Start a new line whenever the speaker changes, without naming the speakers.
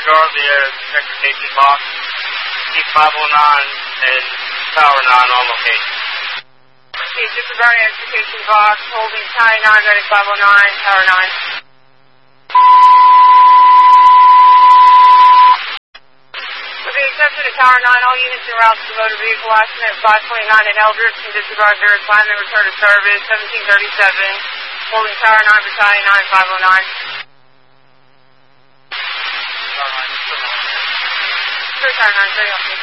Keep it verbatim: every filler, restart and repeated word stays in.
disregard the uh, segregation box. Keep five oh nine and Tower nine on location.
Proceed, disregarding identification box, holding County nine, ready five oh nine, Tower nine. With the exception of Tower nine, all units en route to the motor vehicle accident at five twenty-nine in Eldridge can disregard their assignment and return to service, seventeen thirty-seven, holding Tower nine, Battalion nine, five oh nine. Tower nine, Tower nine,